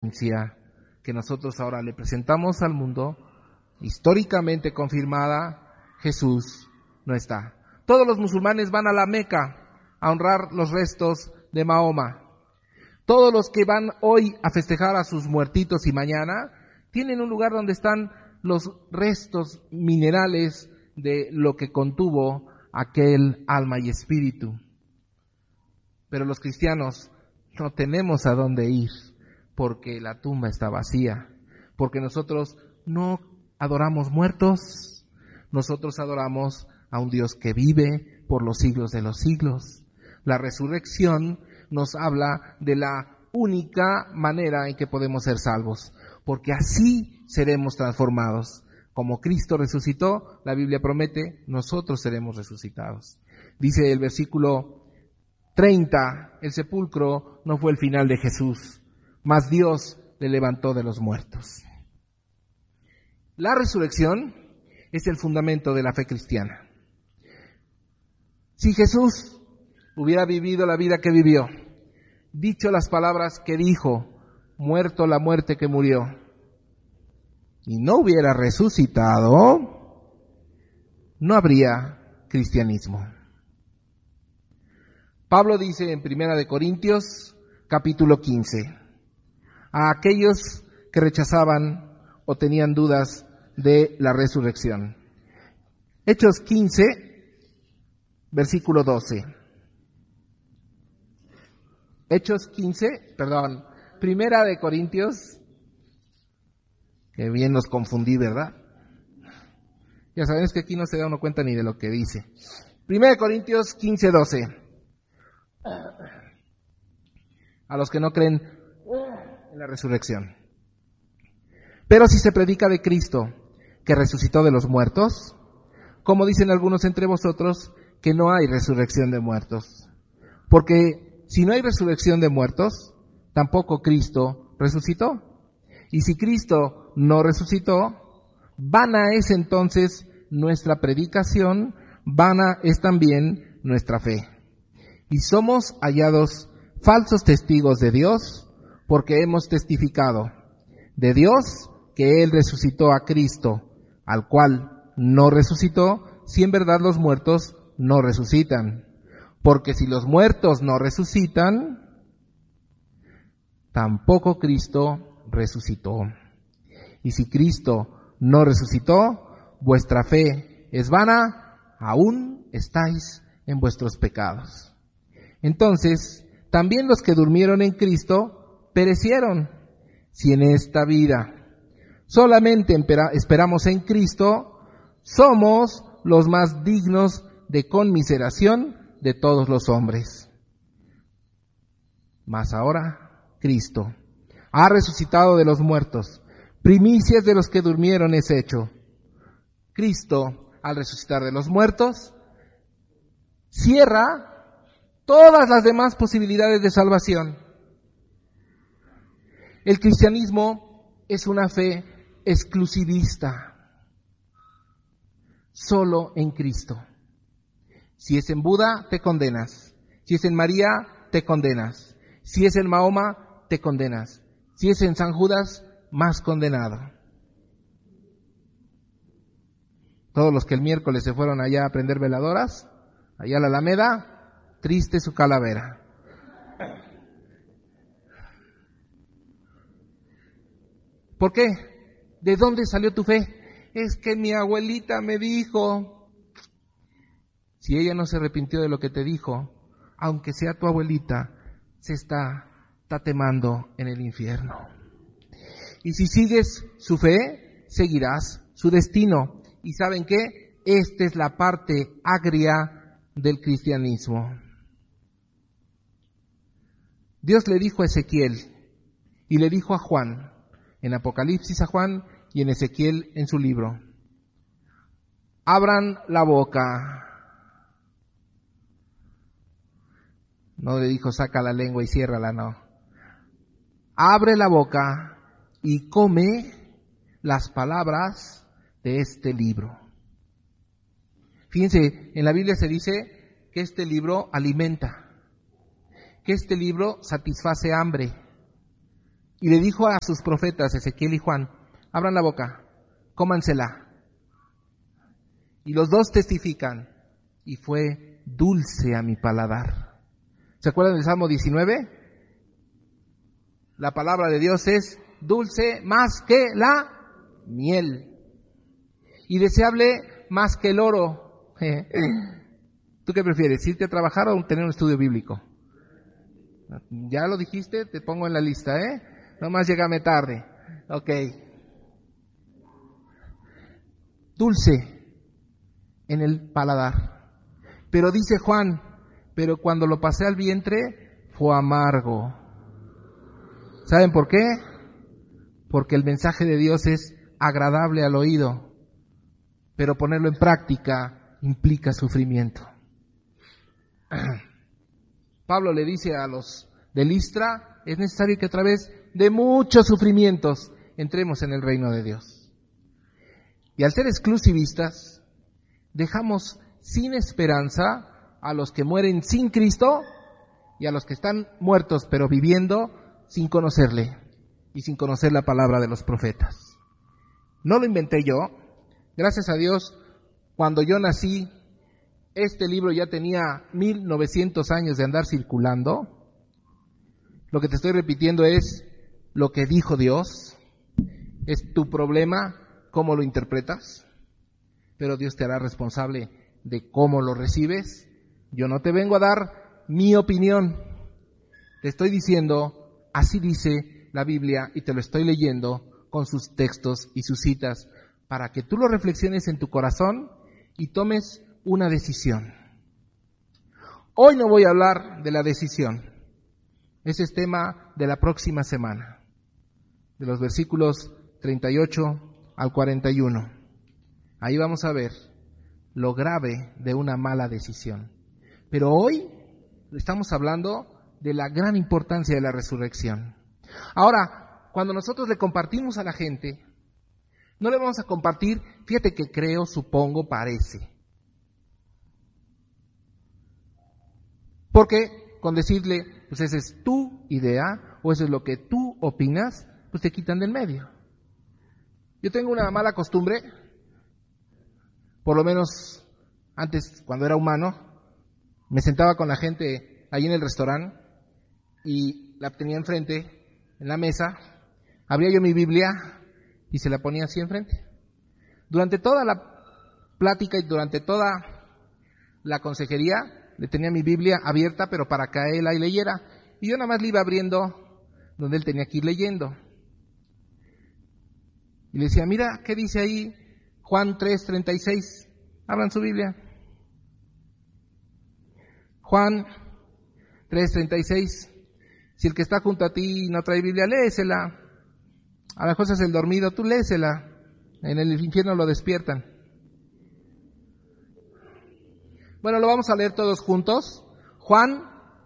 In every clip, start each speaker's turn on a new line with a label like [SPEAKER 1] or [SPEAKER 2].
[SPEAKER 1] que nosotros ahora le presentamos al mundo, históricamente confirmada, Jesús no está. Todos los musulmanes van a la Meca a honrar los restos de Mahoma. Todos los que van hoy a festejar a sus muertitos y mañana tienen un lugar donde están los restos minerales de lo que contuvo aquel alma y espíritu. Pero los cristianos no tenemos a dónde ir, porque la tumba está vacía, porque nosotros no adoramos muertos, nosotros adoramos a un Dios que vive por los siglos de los siglos. La resurrección nos habla de la única manera en que podemos ser salvos, porque así seremos transformados. Como Cristo resucitó, la Biblia promete, nosotros seremos resucitados. Dice el versículo 30, el sepulcro no fue el final de Jesús, mas Dios le levantó de los muertos. La resurrección es el fundamento de la fe cristiana. Si Jesús hubiera vivido la vida que vivió, dicho las palabras que dijo, muerto la muerte que murió, y no hubiera resucitado, no habría cristianismo. Pablo dice en 1 Corintios, capítulo 15, a aquellos que rechazaban o tenían dudas de la resurrección. Hechos 15, versículo 12. Hechos 15, perdón, 1 Corintios, que bien nos confundí, ¿verdad? Ya saben, es que aquí no se da uno cuenta ni de lo que dice. 1 Corintios 15, 12. A los que no creen en la resurrección. Pero si se predica de Cristo, que resucitó de los muertos, como dicen algunos entre vosotros, que no hay resurrección de muertos. Porque si no hay resurrección de muertos, tampoco Cristo resucitó. Y si Cristo no resucitó, vana es entonces nuestra predicación, vana es también nuestra fe. Y somos hallados falsos testigos de Dios, porque hemos testificado de Dios que Él resucitó a Cristo, al cual no resucitó, si en verdad los muertos no resucitan. Porque si los muertos no resucitan, tampoco Cristo resucitó. Y si Cristo no resucitó, vuestra fe es vana, aún estáis en vuestros pecados. Entonces, también los que durmieron en Cristo perecieron. Si en esta vida solamente esperamos en Cristo, somos los más dignos de conmiseración de todos los hombres. Mas ahora Cristo ha resucitado de los muertos, primicias de los que durmieron es hecho. Cristo, al resucitar de los muertos, cierra todas las demás posibilidades de salvación. El cristianismo es una fe exclusivista, solo en Cristo. Si es en Buda, te condenas. Si es en María, te condenas. Si es en Mahoma, te condenas. Si es en San Judas, más condenado. Todos los que el miércoles se fueron allá a prender veladoras, allá a la Alameda, triste su calavera. ¿Por qué? ¿De dónde salió tu fe? Es que mi abuelita me dijo. Si ella no se arrepintió de lo que te dijo, aunque sea tu abuelita, se está tatemando en el infierno. Y si sigues su fe, seguirás su destino. ¿Y saben qué? Esta es la parte agria del cristianismo. Dios le dijo a Ezequiel y le dijo a Juan, en Apocalipsis a Juan y en Ezequiel en su libro, abran la boca. No le dijo saca la lengua y ciérrala, no. Abre la boca y come las palabras de este libro. Fíjense, en la Biblia se dice que este libro alimenta, que este libro satisface hambre. Y le dijo a sus profetas, Ezequiel y Juan, abran la boca, cómansela. Y los dos testifican, y fue dulce a mi paladar. ¿Se acuerdan del Salmo 19? La palabra de Dios es dulce más que la miel y deseable más que el oro. ¿Tú qué prefieres, irte a trabajar o tener un estudio bíblico? Ya lo dijiste, te pongo en la lista, Nomás llégame tarde. Ok. Dulce en el paladar. Pero dice Juan, pero cuando lo pasé al vientre fue amargo. ¿Saben por qué? Porque el mensaje de Dios es agradable al oído, pero ponerlo en práctica implica sufrimiento. Pablo le dice a los de Listra, es necesario que a través de muchos sufrimientos entremos en el reino de Dios. Y al ser exclusivistas, dejamos sin esperanza a los que mueren sin Cristo y a los que están muertos pero viviendo sin conocerle y sin conocer la palabra de los profetas. No lo inventé yo. Gracias a Dios, cuando yo nací, este libro ya tenía 1900 años de andar circulando. Lo que te estoy repitiendo es lo que dijo Dios. Es tu problema cómo lo interpretas, pero Dios te hará responsable de cómo lo recibes. Yo no te vengo a dar mi opinión. Te estoy diciendo, así dice la Biblia y te lo estoy leyendo con sus textos y sus citas para que tú lo reflexiones en tu corazón y tomes una decisión. Hoy no voy a hablar de la decisión. Ese es tema de la próxima semana, de los versículos 38 al 41. Ahí vamos a ver lo grave de una mala decisión. Pero hoy estamos hablando de la gran importancia de la resurrección. Ahora, cuando nosotros le compartimos a la gente, no le vamos a compartir, fíjate que creo, supongo, parece. Porque con decirle, pues esa es tu idea, o eso es lo que tú opinas, pues te quitan del medio. Yo tengo una mala costumbre, por lo menos antes, cuando era humano, me sentaba con la gente ahí en el restaurante y la tenía enfrente, en la mesa, abría yo mi Biblia y se la ponía así enfrente. Durante toda la plática y durante toda la consejería, le tenía mi Biblia abierta, pero para que él ahí leyera. Y yo nada más le iba abriendo donde él tenía que ir leyendo. Y le decía, mira, ¿qué dice ahí? Juan 3:36. Abran su Biblia. Juan 3:36. Si el que está junto a ti no trae Biblia, léesela. A lo mejor es el dormido, tú léesela. En el infierno lo despiertan. Bueno, lo vamos a leer todos juntos. Juan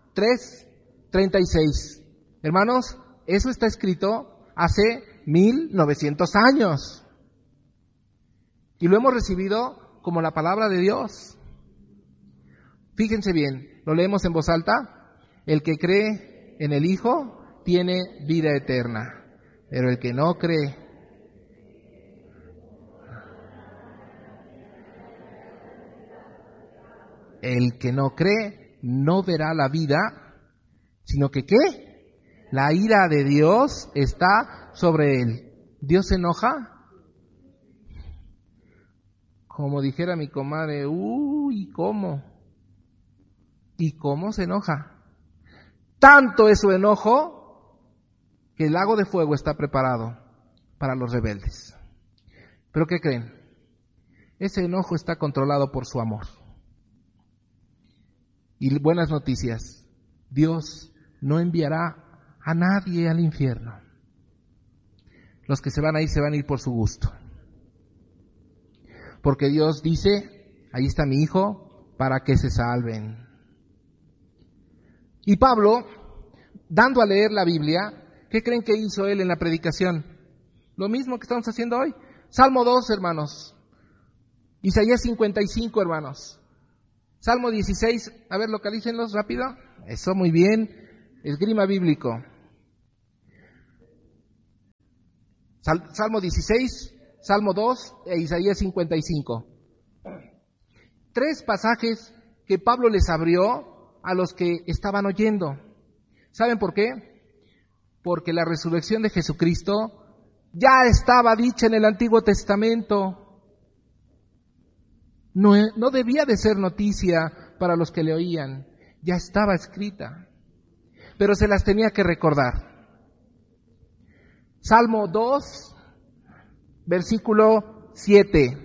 [SPEAKER 1] 3:36. Hermanos, eso está escrito hace 1900 años. Y lo hemos recibido como la palabra de Dios. Fíjense bien, lo leemos en voz alta. El que cree en el Hijo tiene vida eterna, pero el que no cree, no verá la vida, sino que ¿qué? La ira de Dios está sobre él. ¿Dios se enoja? Como dijera mi comadre, ¿cómo? ¿Y cómo se enoja? Tanto es su enojo que el lago de fuego está preparado para los rebeldes. ¿Pero qué creen? Ese enojo está controlado por su amor. Y buenas noticias, Dios no enviará a nadie al infierno. Los que se van a ir por su gusto. Porque Dios dice, ahí está mi hijo, para que se salven. Y Pablo, dando a leer la Biblia, ¿qué creen que hizo él en la predicación? Lo mismo que estamos haciendo hoy. Salmo 2, hermanos. Isaías 55, hermanos. Salmo 16, a ver, localícenlos rápido. Eso, muy bien. Esgrima bíblico. Salmo 16, Salmo 2 e Isaías 55. 3 pasajes que Pablo les abrió a los que estaban oyendo. ¿Saben por qué? Porque la resurrección de Jesucristo ya estaba dicha en el Antiguo Testamento. No debía de ser noticia para los que le oían, ya estaba escrita, pero se las tenía que recordar. Salmo 2, versículo 7.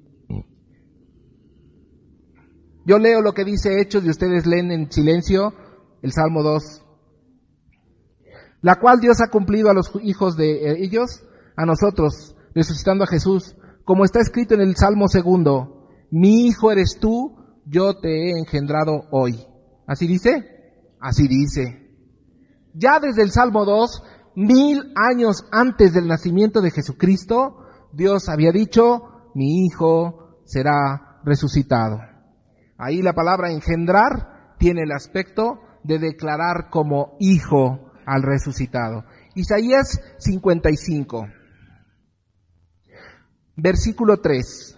[SPEAKER 1] Yo leo lo que dice Hechos y ustedes leen en silencio el Salmo 2. La cual Dios ha cumplido a los hijos de ellos, a nosotros, resucitando a Jesús, como está escrito en el Salmo 2, mi hijo eres tú, yo te he engendrado hoy. ¿Así dice? Así dice. Ya desde el Salmo 2, 1000 años antes del nacimiento de Jesucristo, Dios había dicho, mi hijo será resucitado. Ahí la palabra engendrar tiene el aspecto de declarar como hijo al resucitado. Isaías 55, versículo 3.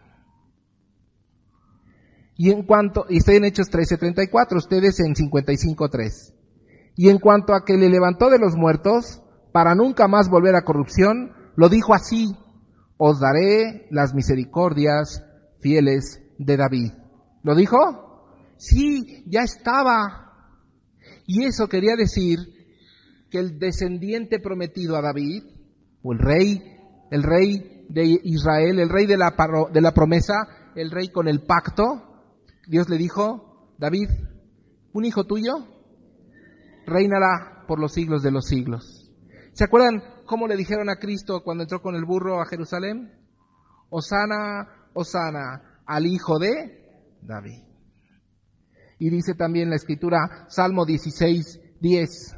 [SPEAKER 1] Y estoy en Hechos 13:34, ustedes en 55:3. Y en cuanto a que le levantó de los muertos, para nunca más volver a corrupción, lo dijo así, os daré las misericordias fieles de David. ¿Lo dijo? Sí, ya estaba. Y eso quería decir que el descendiente prometido a David, o el rey de Israel, el rey de la promesa, el rey con el pacto, Dios le dijo, David, un hijo tuyo reinará por los siglos de los siglos. ¿Se acuerdan cómo le dijeron a Cristo cuando entró con el burro a Jerusalén? Hosana, hosana al hijo de David. Y dice también la Escritura, Salmo 16:10.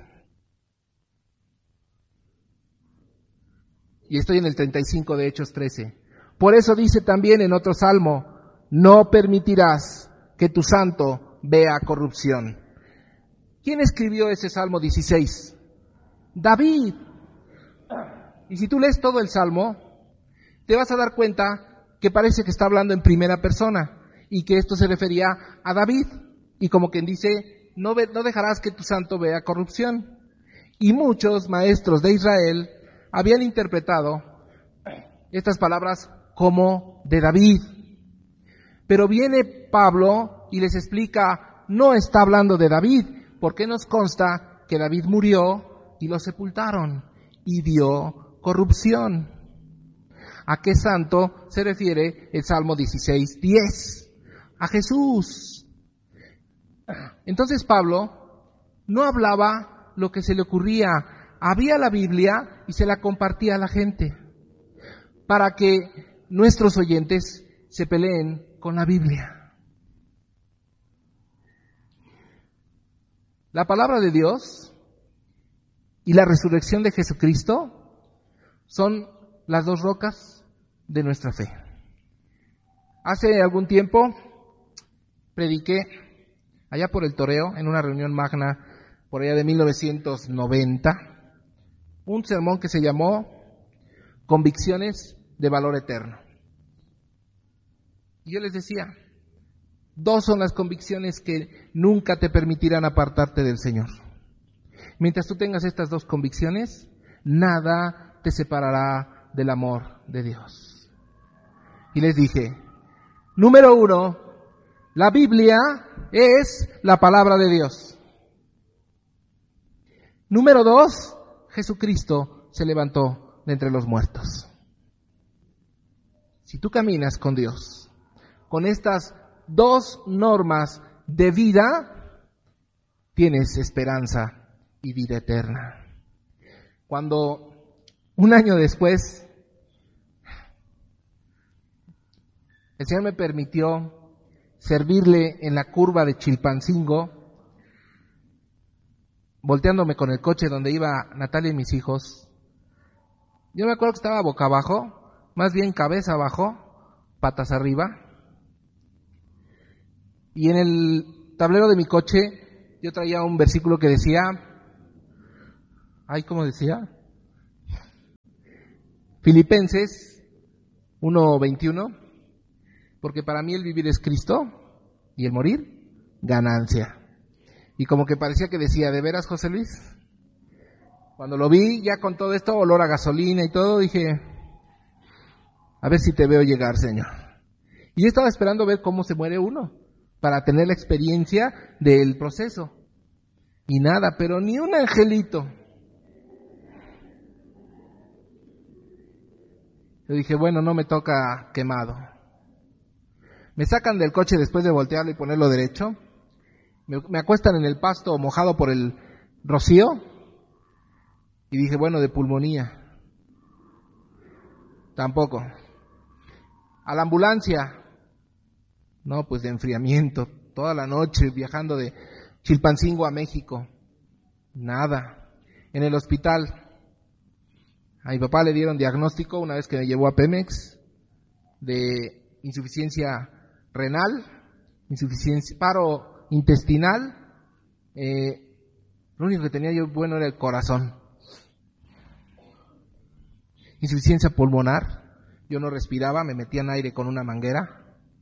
[SPEAKER 1] Y estoy en el 35 de Hechos 13. Por eso dice también en otro salmo, no permitirás que tu santo vea corrupción. ¿Quién escribió ese Salmo 16? David. Y si tú lees todo el Salmo, te vas a dar cuenta que parece que está hablando en primera persona y que esto se refería a David. Y como quien dice, no dejarás que tu santo vea corrupción. Y muchos maestros de Israel habían interpretado estas palabras como de David. Pero viene Pablo y les explica, no está hablando de David, porque nos consta que David murió y lo sepultaron y vio corrupción. ¿A qué santo se refiere el Salmo 16:10? A Jesús. Entonces Pablo no hablaba lo que se le ocurría, había la Biblia y se la compartía a la gente, para que nuestros oyentes se peleen con la Biblia. La palabra de Dios y la resurrección de Jesucristo son las dos rocas de nuestra fe. Hace algún tiempo prediqué allá por el Toreo, en una reunión magna por allá de 1990, un sermón que se llamó Convicciones de Valor Eterno. Y yo les decía, 2 son las convicciones que nunca te permitirán apartarte del Señor. Mientras tú tengas estas 2 convicciones, nada te separará del amor de Dios. Y les dije, número 1, la Biblia es la palabra de Dios. Número 2, Jesucristo se levantó de entre los muertos. Si tú caminas con Dios, con estas 2 normas de vida, tienes esperanza y vida eterna. Cuando un año después el Señor me permitió servirle en la curva de Chilpancingo, volteándome con el coche donde iba Natalia y mis hijos, yo me acuerdo que estaba boca abajo, más bien cabeza abajo, patas arriba, y en el tablero de mi coche yo traía un versículo que decía, ¿cómo decía? Filipenses 1:21, porque para mí el vivir es Cristo y el morir, ganancia. Y como que parecía que decía, ¿de veras, José Luis? Cuando lo vi ya con todo esto, olor a gasolina y todo, dije, a ver si te veo llegar, Señor. Y yo estaba esperando ver cómo se muere uno, para tener la experiencia del proceso. Y nada, pero ni un angelito. Yo dije, bueno, no me toca quemado. Me sacan del coche después de voltearlo y ponerlo derecho. Me acuestan en el pasto mojado por el rocío. Y dije, bueno, de pulmonía. Tampoco. A la ambulancia. No, pues de enfriamiento. Toda la noche viajando de Chilpancingo a México. Nada. En el hospital. A mi papá le dieron diagnóstico una vez que me llevó a Pemex de insuficiencia renal, paro intestinal. Lo único que tenía yo bueno era el corazón. Insuficiencia pulmonar. Yo no respiraba, me metían aire con una manguera.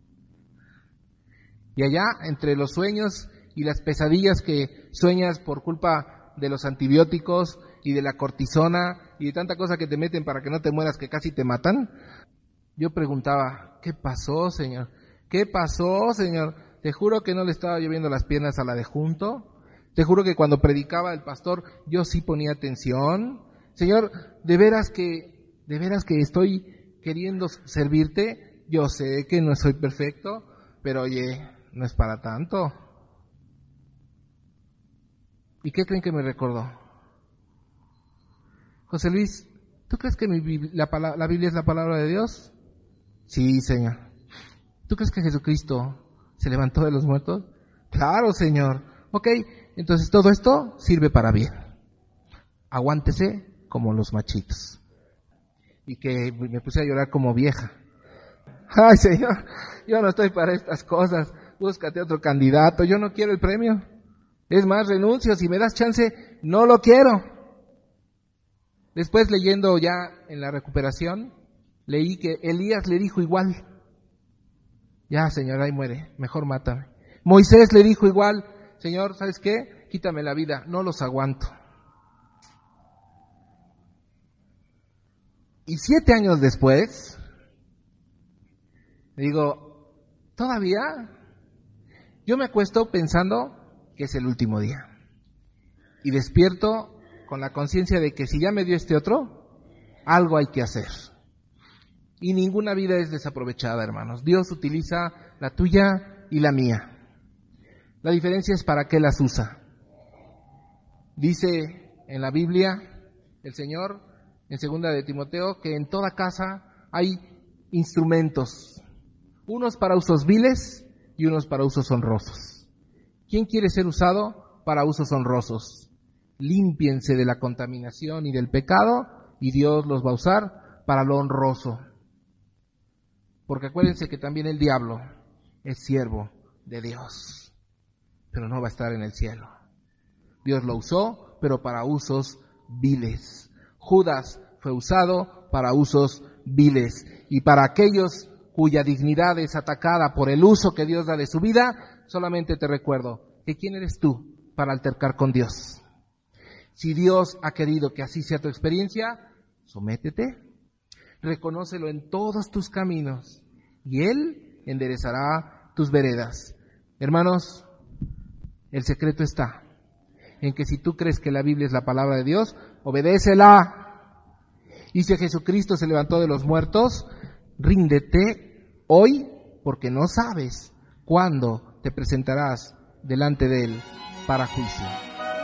[SPEAKER 1] Y allá, entre los sueños y las pesadillas que sueñas por culpa de los antibióticos y de la cortisona y de tanta cosa que te meten para que no te mueras, que casi te matan, yo preguntaba, ¿qué pasó, Señor? ¿Qué pasó, Señor? Te juro que no le estaba lloviendo las piernas a la de junto. Te juro que cuando predicaba el pastor, yo sí ponía atención. Señor, de veras que estoy queriendo servirte. Yo sé que no soy perfecto, pero oye, no es para tanto. ¿Y qué creen que me recordó? José Luis, ¿tú crees que la Biblia es la palabra de Dios? Sí, Señor. ¿Tú crees que Jesucristo se levantó de los muertos? Claro, Señor. Ok, entonces todo esto sirve para bien. Aguántese como los machitos. Y que me puse a llorar como vieja. Ay, Señor, yo no estoy para estas cosas. Búscate otro candidato. Yo no quiero el premio. Es más, renuncio. Si me das chance, no lo quiero. Después, leyendo ya en la recuperación, leí que Elías le dijo igual. Ya, Señor, ahí muere. Mejor mátame. Moisés le dijo igual. Señor, ¿sabes qué? Quítame la vida. No los aguanto. Y 7 años después, digo, todavía yo me acuesto pensando que es el último día. Y despierto con la conciencia de que si ya me dio este otro, algo hay que hacer. Y ninguna vida es desaprovechada, hermanos. Dios utiliza la tuya y la mía. La diferencia es para qué las usa. Dice en la Biblia el Señor, en 2 de Timoteo, que en toda casa hay instrumentos. Unos para usos viles y unos para usos honrosos. ¿Quién quiere ser usado para usos honrosos? Límpiense de la contaminación y del pecado y Dios los va a usar para lo honroso. Porque acuérdense que también el diablo es siervo de Dios, pero no va a estar en el cielo. Dios lo usó, pero para usos viles. Judas fue usado para usos viles. Y para aquellos cuya dignidad es atacada por el uso que Dios da de su vida, solamente te recuerdo que ¿quién eres tú para altercar con Dios? Si Dios ha querido que así sea tu experiencia, sométete, reconócelo en todos tus caminos y Él enderezará tus veredas. Hermanos, el secreto está en que si tú crees que la Biblia es la palabra de Dios, obedécela. Y si Jesucristo se levantó de los muertos, ríndete hoy, porque no sabes cuándo te presentarás delante de Él para juicio.